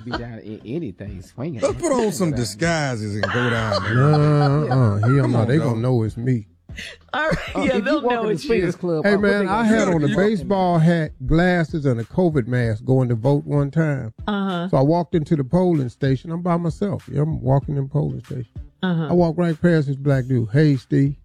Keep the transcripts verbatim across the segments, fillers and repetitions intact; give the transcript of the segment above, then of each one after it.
be down in anything swinging. Let's put on some disguises and go down there. No, uh, he don't know. They gonna know it's me. All right, Uh, yeah, if they'll you walk know in the it's you. Swingers Club, Hey uh, what they man, gonna I had do? on a You- baseball hat, glasses, and a COVID mask going to vote one time. Uh-huh. So I walked into the polling station. I'm by myself. Yeah, I'm walking in the polling station. Uh-huh. I walked right past this black dude. Hey, Steve.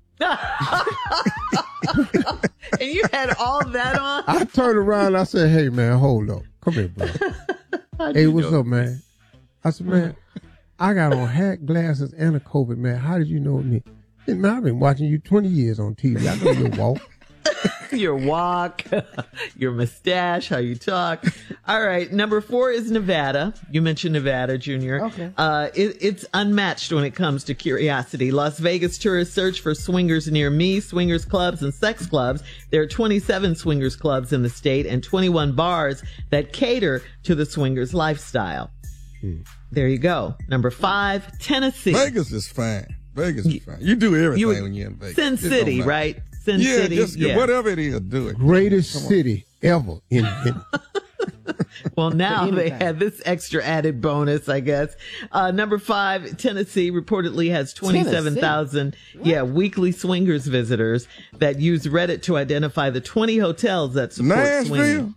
And you had all that on? I turned around and I said, hey, man, hold up. Come here, bro. Hey, what's up, man? I said, man, I got on hat, glasses, and a COVID mask. How did you know me? Hey, man, I've been watching you twenty years on T V. I know your walk. Your walk, your mustache, how you talk. All right. Number four is Nevada. You mentioned Nevada, Junior. Okay. Uh, it, it's unmatched when it comes to curiosity. Las Vegas tourists search for swingers near me, swingers clubs and sex clubs. There are twenty-seven swingers clubs in the state and twenty-one bars that cater to the swingers lifestyle. Hmm. There you go. Number five, Tennessee. Vegas is fine. Vegas is fine. You do everything You- when you're in Vegas. Sin It don't City, matter. right? Sin Yeah, City. just yeah. whatever it is, do it. Greatest city ever in, in Well, now they anything. had this extra added bonus, I guess. Uh, number five, Tennessee reportedly has twenty-seven thousand, yeah, weekly swingers visitors that use Reddit to identify the twenty hotels that support Nashville? swinging.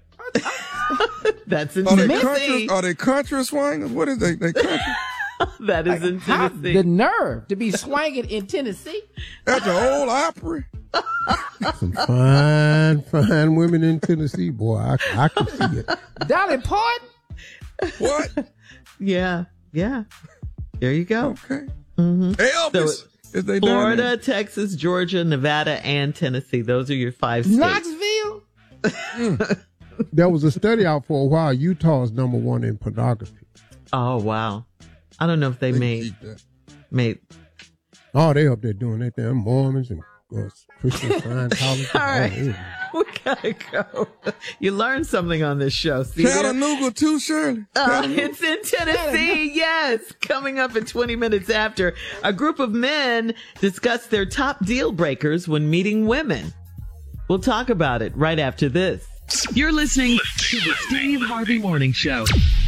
That's in Are they Tennessee. country? Are they country swingers? What is they? They country? That is in How, Tennessee. the nerve to be swinging in Tennessee. At the old Opry? some fine, fine women in Tennessee, boy. I, I can see it. Dolly Parton? What? Yeah, yeah. There you go. Okay. Mm-hmm. Elvis. So, is they down Florida, there? Texas, Georgia, Nevada, and Tennessee. Those are your five states. Knoxville? There was a study out for a while. Utah is number one in pornography. Oh, wow. I don't know if they They made keep that. made Oh, they up there doing that. They're Mormons and uh, Christian Scientology. All right. Oh, yeah. We gotta go. You learned something on this show. See there? Chattanooga too, Shirley. Uh, Chattanooga. it's in Tennessee, yes. Coming up in twenty minutes after, a group of men discuss their top deal breakers when meeting women. We'll talk about it right after this. You're listening to the Steve Harvey Morning Show.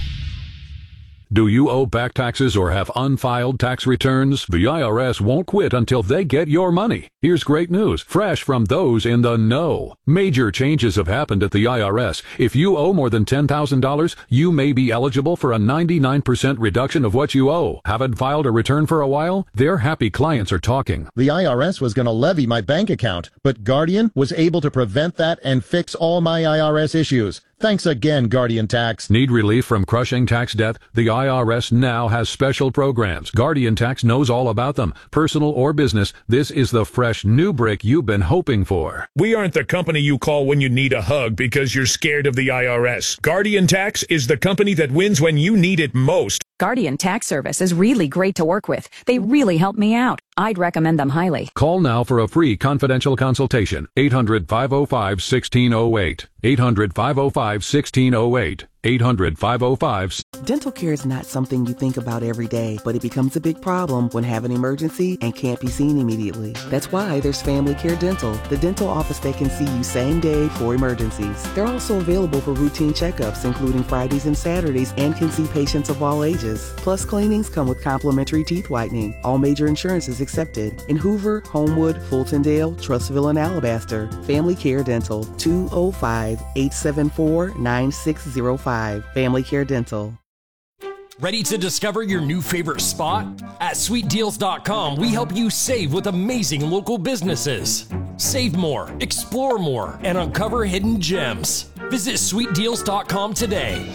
Do you owe back taxes or have unfiled tax returns? The I R S won't quit until they get your money. Here's great news, fresh from those in the know. Major changes have happened at the I R S. If you owe more than ten thousand dollars, you may be eligible for a ninety-nine percent reduction of what you owe. Haven't filed a return for a while? Their happy clients are talking. The I R S was going to levy my bank account, but Guardian was able to prevent that and fix all my I R S issues. Thanks again, Guardian Tax. Need relief from crushing tax debt? The I R S now has special programs. Guardian Tax knows all about them. Personal or business, this is the fresh new break you've been hoping for. We aren't the company you call when you need a hug because you're scared of the I R S. Guardian Tax is the company that wins when you need it most. Guardian Tax Service is really great to work with. They really help me out. I'd recommend them highly. Call now for a free confidential consultation. eight hundred, five oh five, one six oh eight. eight hundred, five oh five, one six oh eight. eight hundred, five oh five. Dental care is not something you think about every day, but it becomes a big problem when have an emergency and can't be seen immediately. That's why there's Family Care Dental, the dental office that can see you same day for emergencies. They're also available for routine checkups, including Fridays and Saturdays, and can see patients of all ages. Plus, cleanings come with complimentary teeth whitening. All major insurances accepted. In Hoover, Homewood, Fultondale, Trustville, and Alabaster. Family Care Dental, two oh five, eight seven four, nine six oh five. Family Care Dental. Ready to discover your new favorite spot? At sweet deals dot com, we help you save with amazing local businesses. Save more, explore more, and uncover hidden gems. Visit sweet deals dot com today.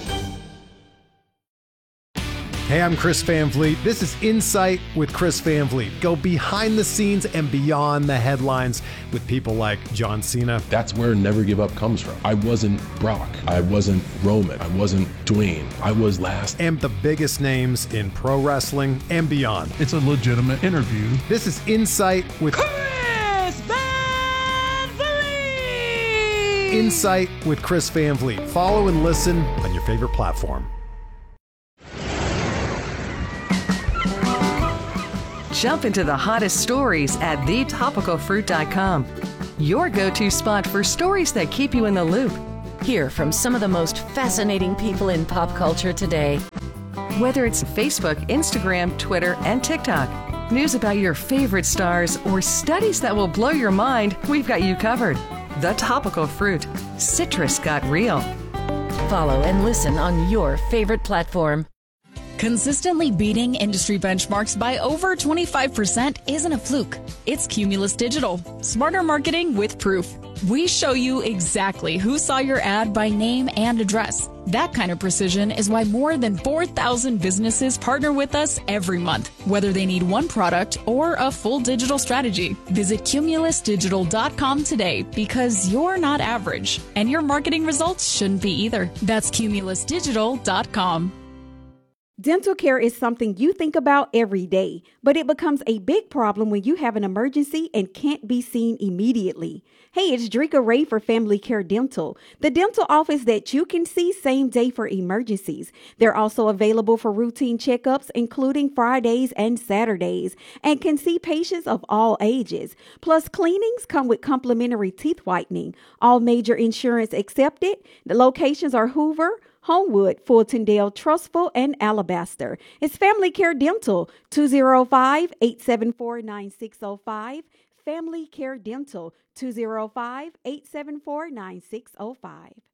Hey, I'm Chris Van Vliet. This is Insight with Chris Van Vliet. Go behind the scenes and beyond the headlines with people like John Cena. That's where Never Give Up comes from. I wasn't Brock. I wasn't Roman. I wasn't Dwayne. I was last. And the biggest names in pro wrestling and beyond. It's a legitimate interview. This is Insight with Chris Van Vliet. Insight with Chris Van Vliet. Follow and listen on your favorite platform. Jump into the hottest stories at the topical fruit dot com. Your go-to spot for stories that keep you in the loop. Hear from some of the most fascinating people in pop culture today. Whether it's Facebook, Instagram, Twitter, and TikTok, news about your favorite stars, or studies that will blow your mind, we've got you covered. The Topical Fruit. Citrus got real. Follow and listen on your favorite platform. Consistently beating industry benchmarks by over twenty-five percent isn't a fluke. It's Cumulus Digital. Smarter marketing with proof. We show you exactly who saw your ad by name and address. That kind of precision is why more than four thousand businesses partner with us every month, whether they need one product or a full digital strategy. Visit cumulus digital dot com today because you're not average, and your marketing results shouldn't be either. That's cumulus digital dot com. Dental care is something you think about every day, but it becomes a big problem when you have an emergency and can't be seen immediately. Hey, it's Drika Ray for Family Care Dental, the dental office that you can see same day for emergencies. They're also available for routine checkups, including Fridays and Saturdays, and can see patients of all ages. Plus, cleanings come with complimentary teeth whitening. All major insurance accepted. The locations are Hoover, Homewood, Fultondale, Trustful, and Alabaster. It's Family Care Dental, two oh five, eight seven four, nine six oh five. Family Care Dental, two oh five, eight seven four, nine six oh five.